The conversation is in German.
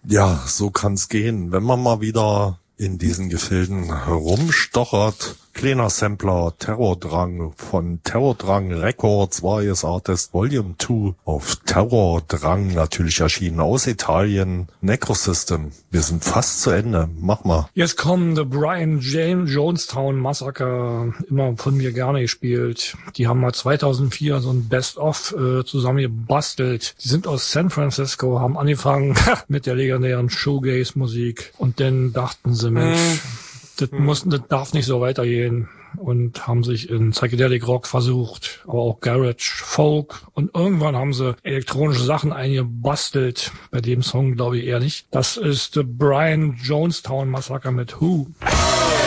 Ja, so kann's gehen, wenn man mal wieder in diesen Gefilden herumstochert. Kleiner Sampler, Terrordrang von Terrordrang Records, Various Artists Volume 2 auf Terrordrang, natürlich erschienen aus Italien. Necrosystem, wir sind fast zu Ende, mach mal. Jetzt kommen The Brian Jonestown Massacre, immer von mir gerne gespielt. Die haben mal 2004 so ein Best-of zusammen gebastelt. Die sind aus San Francisco, haben angefangen mit der legendären Shoegaze-Musik und dann dachten sie, Mensch, das darf nicht so weitergehen und haben sich in Psychedelic Rock versucht, aber auch Garage, Folk und irgendwann haben sie elektronische Sachen eingebastelt. Bei dem Song glaube ich eher nicht. Das ist The Brian Jonestown Massacre mit Who.